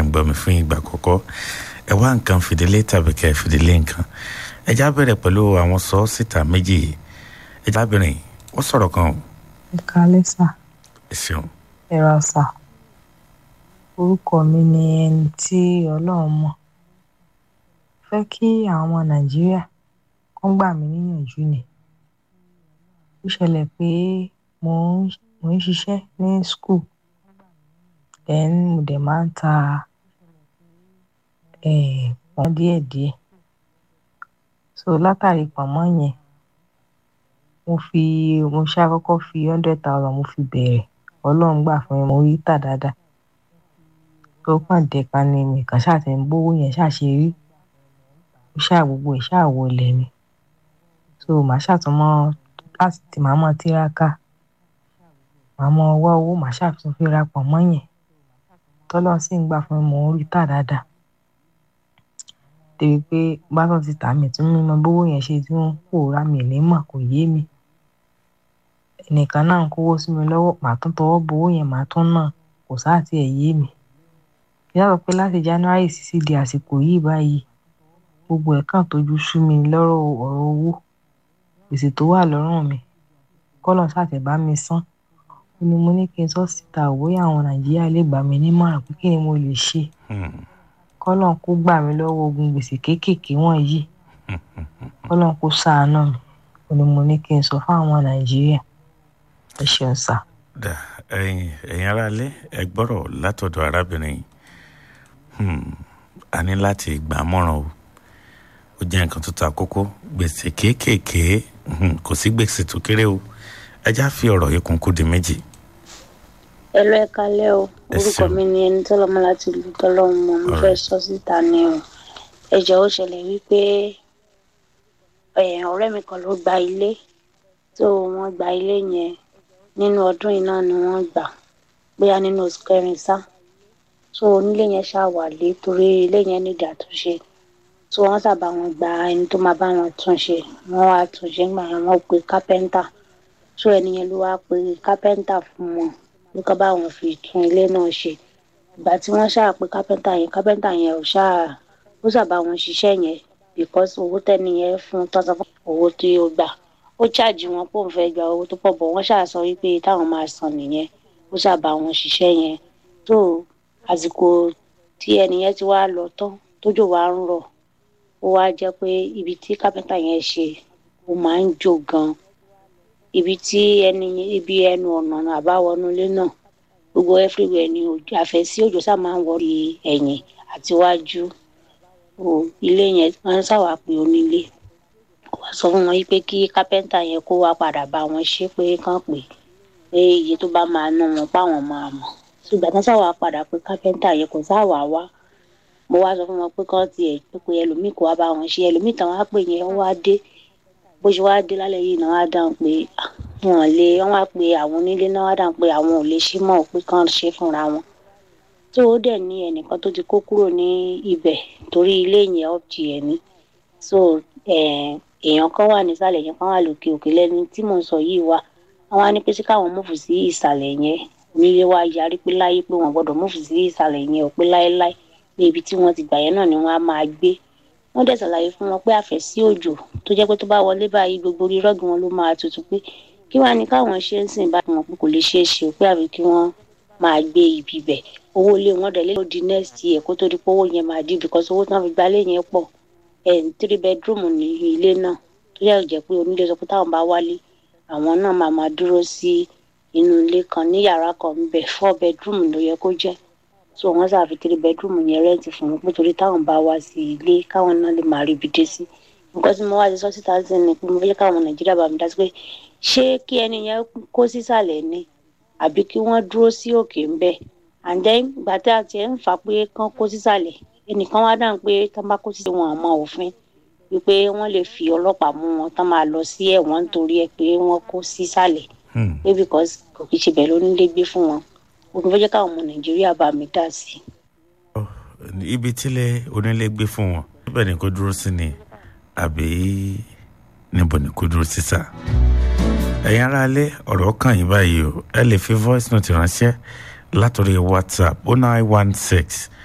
ń gbọ́ mi fún ìgbà àkọ́kọ́ ẹ wá nǹkan fìdílé tàbí kẹ́ ẹ fìdílé nǹkan ẹ já bẹ̀rẹ̀ pẹ̀lú àwọn sọ́ọ́sìtà méjì ẹ já bẹ̀rẹ̀ wọ́n sọ̀rọ̀ kan o. ẹ kálẹ́ sà. ẹ ṣeun. ẹ ra sà. orúkọ mi ni ẹni tí ọlọ́run mọ̀. fẹ́ kí àwọn ọmọ nàìjíríà kán gbà mí níyànjú ni. ó ṣẹlẹ̀ pé mo ń ṣiṣẹ́ ní school then mo dẹ̀ máa ń ta pọ̀n díẹ̀díẹ̀. so látàrí pọ̀nmọ́ yẹn mo ṣàkọ́kọ́ fi 100,000 mo fi bẹ̀rẹ̀ ọlọ́run gbà fún mi mo rí tà dáadáa. tó kàn dẹ̀ka ni mi kàn ṣáà ti ń bówó yẹn ṣáà ṣe rí ó ṣáà gbogbo ẹ̀ ṣáà wọlé ni. so màá ṣàtúmọ̀ láti tí màá mọ̀ tiraka màá mọ̀ wá owó màá ṣàtún fi ra pọ̀nmọ́ yẹn tọ́lọ́run sì ń gbà fún mi mo rí tà dáadáa. débi pé bá tán ti tà mí tún mímọ bówó yẹn ṣe tí wọ́n pòórá mi ní mọ̀ kò yé mi. ẹnìkan náà ń kówó sí mi lọ́wọ́ màá tún tọwọ́ bówó yẹn màá tún náà kò sáà tí ẹ̀ yé mi. ìyàtọ̀ pé láti January sí di àsìkò yìí báyìí gbogbo ẹ̀ kàn tójú sú mi lọ́rọ̀ ọ̀rọ̀ owó gbèsè tó wà lọ́rùn mi kọ́lọ̀ ṣàtẹ̀ bá mi san. ó ní mo ní kí n sọ síta òwe àwọn Nàìjíríà lè gbà mí nímọ̀ràn pé kí ni mo lè ṣe kọ́lọ̀ kó gbà mí lọ́wọ́ ogun gbèsè kéékèèké wọ̀nyí kọ́lọ̀ kó ṣàánú mi. ó ní mo ní kí n sọ fún àwọn Nàìjíríà ẹ ṣeun sà. ẹ̀yin aráalé ẹ gbọ́rọ̀ látọ̀dọ̀ arábìnrin a ní láti gbà á mọ̀ràn o ó jẹ́ nǹkan tó ta kókó gbèsè kéékèèké kò sí gbèsè tó kéré o ẹ já fi ọ̀rọ̀ yìí kún kó di méjì. ẹ lọ ẹ kalẹ́ o orúkọ mi ni ẹni tọ́lọ́mọ láti ìlú tọ́lọ́mọ mo fẹ́ sọ síta ni o ẹ jẹ́ ó ṣẹlẹ̀ wípé ọ̀rẹ́ mi kan ló gba ilé tó wọ́n gba ilé yẹn nínú ọdún yìí náà ni wọ́n gbà bóyá nínú oṣù kẹrin sá so onílé yẹn ṣàwálé torí ilé yẹn nídìí àtúnṣe so wọ́n sábà wọn gba ẹni tó máa bá wọn túnṣe wọ́n wá túnṣe nígbà yẹn wọ́n pe kápẹ́ńtà so ẹni yẹn ló wá pe kápẹ́ńtà fún wọn ní ká bá wọn fi tún ilé náà ṣe. ìgbà tí wọ́n ṣáà pe kápẹ́ńtà yẹn ó sábà wọn ṣiṣẹ́ yẹn because owó tẹ́ni yẹn fún tọ́sọ fún owó tí ó gbà ó ṣáàjì wọn pé òun fẹ́ gba owó tó pọ̀ bọ̀ wọ́n ṣáà sọ wípé táwọn máa san nìyẹn ó sábà wọn ṣiṣẹ́ yẹn tó àsìkò tí ẹni yẹn ti wá lọ tán tójò wá ń rọ̀ ó wá jẹ́ pé ibi tí kápẹ́ńtà yẹn ṣe ó máa ń jò gan ibi ẹnu ọ̀nà àbáwọnú ilé náà gbogbo everywhere ni àfẹ́sí òjò sáà máa ń wọrí ẹ̀yìn àti iwájú ilé yẹn wọ́n sáwà pé onílé wá sọ fún wọn pé kí kápẹ́ńtà yẹn kó wá padà bá wọn ṣe pé kán pé iye tó bá máa ná wọn páwọn máa mọ̀ ṣùgbọ́n tán sáwà padà pé kápẹ́ńtà yẹn kò sáwà wá mo wá sọ fún wọn pé kán tiẹ̀ pé ẹlòmíì kó wá bá wọn ṣe ẹlòmíì tán wá pè yẹn wá dé bó ṣe wá dé lálẹ́ yìí náà wá dáhùn pé wọ́n wá pé àwọn onílé náà wá dáhùn pé àwọn ò lè ṣí mọ́ pé kán ṣe fúnra wọn tó ó dẹ̀ ní ẹnìkan tó ti kó kúrò ní ibẹ̀ torí ilé yẹn ọ̀tí ẹ̀ ní so èèyàn kan wà nísàlẹ̀ yẹn kan wà lókè òkè lẹ́ni tí mò ń sọ yìí wà àwọn á ní pé sí káwọn múfù sí ìsàlẹ̀ yẹn onílé wa yarí pé láyé pé wọ́n gbọ́dọ̀ múfù sí ìsàlẹ̀ yẹn ò pé láéláé pé ibi tí wọ́n ti gbà yẹn náà ni wọ́n á máa gbé wọ́n dẹ̀ ṣàlàyé fún wọn pé àfẹ́sí òjò tó jẹ́ pé tó bá wọlé báyìí gbogbo orí rọ́ọ̀gì wọn ló máa tutù pé kí wàá ní káwọn ṣe ń sìn bá wọn pé kò lè ṣeé ṣe pé àbí kí wọ́n máa gbé ibi bẹ̀ owó ilé wọn dẹ̀ lé di next year kó tó di pé owó yẹn máa di because owó tí wọ́n fi gbalé yẹn pọ̀ 3 bedroom ní ilé náà tó yẹ jẹ́ pé onílé sọ pé táwọn bá wálé àwọn náà máa dúró sí inú ilé kan ní yàrá kan níbẹ̀ 4 bedroom ló yẹ kó jẹ́ so wọ́n ṣàfi 3 bedroom yẹn rẹ́ǹtì fún wọn pé torí táwọn bá wá sí ilé káwọn náà lè máa rí ibi dé sí nǹkan tí mo wá sí sọ́sítà sí ni pé mo fẹ́ káwọn Nàìjíríà bá mi dá sí pé ṣé kí ẹni yẹn kó sísàlẹ̀ ni àbí kí wọ́n dúró sí òkè ń bẹ̀ and then ìgbà tí a ti ń fà pé kán kó sísàlẹ̀ ẹnìkan wá dáhùn pé tán bá kó sísàlẹ̀ wọn àmọ́ òfin wípé wọ́n lè fi ọlọ́pàá mú wọn tán máa lọ sí ẹ̀wọ̀n nítorí ẹ pé wọ́n kó sísàlẹ̀ pé because kò kì í ṣe bẹ́ẹ̀ ló nílé gbé fún wọn òun fẹ́ jẹ́ káwọn ọmọ Nàìjíríà bá mi dá sí. ibi tílẹ̀ onílé gbé fún wọn níbẹ̀ ni kò dúró sí ni àbí níbo ni kò dúró sí sá. ẹ̀yin aráalé ọ̀rọ̀ kàn yín báyìí o ẹ lè fi voice note ránṣẹ́ látòrí WhatsApp 0916